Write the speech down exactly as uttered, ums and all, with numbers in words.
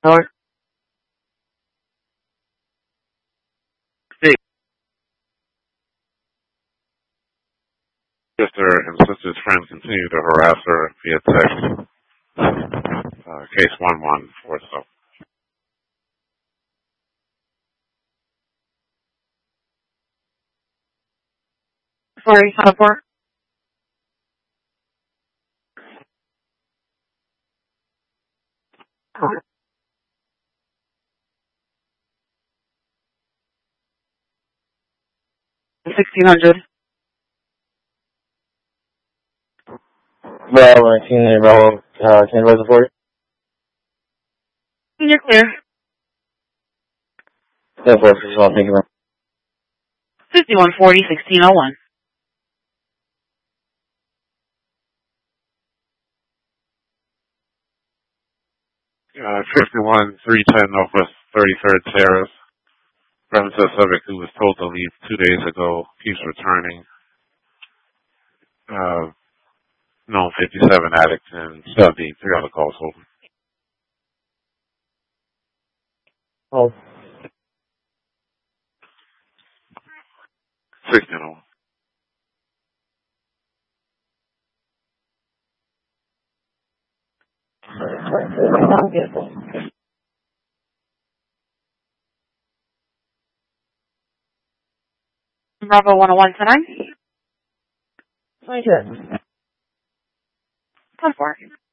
North. Hey, sister and sister's friend continue to harass her via text. Uh, case one one four so. Sorry, how far? Sixteen hundred. Bravo, nineteen, Bravo, uh, ten reservoir. You're clear. ten four, thank you, ma'am. Fifty-one forty, sixteen oh one. Uh, fifty-one three ten Northwest thirty-third Terrace. Reference to a subject who was told to leave two days ago keeps returning. Uh, known fifty-seven addict and seventy, three other calls open. Oh. sixteen oh one. Bravo one oh one tonight. Thank you. Come for it.